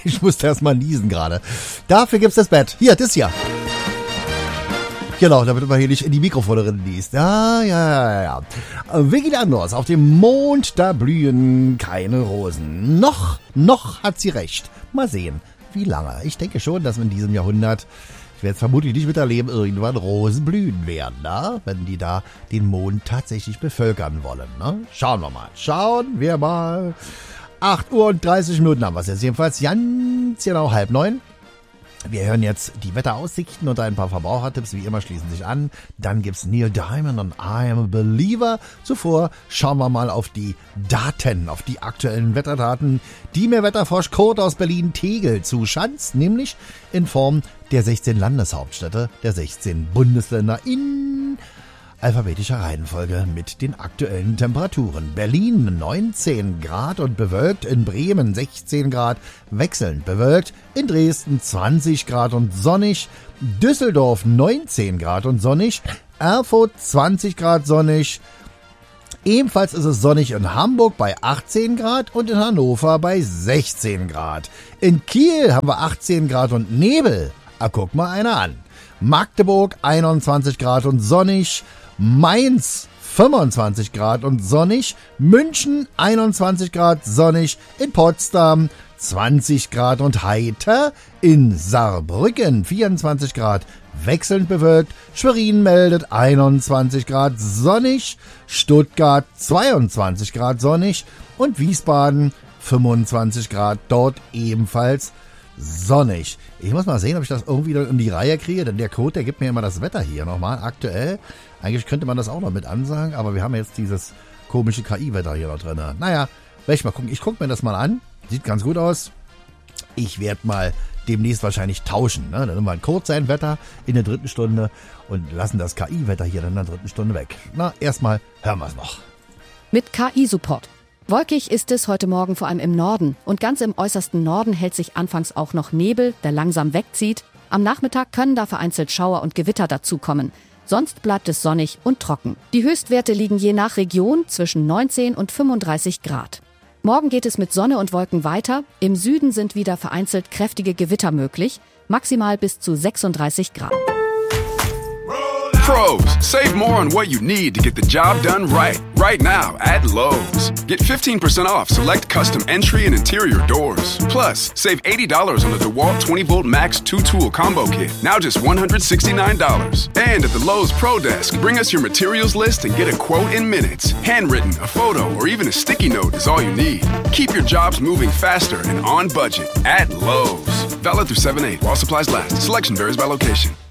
Ich musste erst mal niesen gerade. Dafür gibt's das Bett. Hier, das hier. Genau, damit man hier nicht in die Mikrofone drin liest. Ja. Vicky Leandros, auf dem Mond, da blühen keine Rosen. Noch hat sie recht. Mal sehen, wie lange. Ich denke schon, dass in diesem Jahrhundert, ich werde es vermutlich nicht miterleben, irgendwann Rosen blühen werden, ne? Wenn die da den Mond tatsächlich bevölkern wollen. Ne? Schauen wir mal. 8 Uhr und 30 Minuten haben wir es jetzt. Jedenfalls ganz genau 8:30. Wir hören jetzt die Wetteraussichten und ein paar Verbrauchertipps, wie immer, schließen sich an. Dann gibt's Neil Diamond und I Am a Believer. Zuvor schauen wir mal auf die Daten, auf die aktuellen Wetterdaten, die mir Wetterfrosch Kurt aus Berlin-Tegel zuschanzt, nämlich in Form der 16 Landeshauptstädte, der 16 Bundesländer in alphabetischer Reihenfolge mit den aktuellen Temperaturen. Berlin 19 Grad und bewölkt, in Bremen 16 Grad, wechselnd bewölkt, in Dresden 20 Grad und sonnig, Düsseldorf 19 Grad und sonnig, Erfurt 20 Grad sonnig, ebenfalls ist es sonnig in Hamburg bei 18 Grad und in Hannover bei 16 Grad. In Kiel haben wir 18 Grad und Nebel. Guck mal einer an. Magdeburg 21 Grad und sonnig, Mainz 25 Grad und sonnig, München 21 Grad sonnig, in Potsdam 20 Grad und heiter, in Saarbrücken 24 Grad wechselnd bewölkt, Schwerin meldet 21 Grad sonnig, Stuttgart 22 Grad sonnig und Wiesbaden 25 Grad, dort ebenfalls sonnig. Ich muss mal sehen, ob ich das irgendwie in die Reihe kriege, denn der Code, der gibt mir immer das Wetter hier nochmal aktuell. Eigentlich könnte man das auch noch mit ansagen, aber wir haben jetzt dieses komische KI-Wetter hier noch drin. Naja, werde ich mal gucken. Ich gucke mir das mal an. Sieht ganz gut aus. Ich werde mal demnächst wahrscheinlich tauschen. Ne? Dann nehmen wir ein Code sein Wetter in der 3. Stunde und lassen das KI-Wetter hier dann in der 3. Stunde weg. Na, erstmal hören wir es noch. Mit KI-Support. Wolkig ist es heute Morgen vor allem im Norden und ganz im äußersten Norden hält sich anfangs auch noch Nebel, der langsam wegzieht. Am Nachmittag können da vereinzelt Schauer und Gewitter dazukommen. Sonst bleibt es sonnig und trocken. Die Höchstwerte liegen je nach Region zwischen 19 und 35 Grad. Morgen geht es mit Sonne und Wolken weiter. Im Süden sind wieder vereinzelt kräftige Gewitter möglich, maximal bis zu 36 Grad. Pros, save more on what you need to get the job done right. Right now at Lowe's. Get 15% off select custom entry and interior doors. Plus, save $80 on the DeWalt 20-volt Max 2-tool combo kit. Now just $169. And at the Lowe's Pro Desk, bring us your materials list and get a quote in minutes. Handwritten, a photo, or even a sticky note is all you need. Keep your jobs moving faster and on budget at Lowe's. Valid through 7/8 while supplies last. Selection varies by location.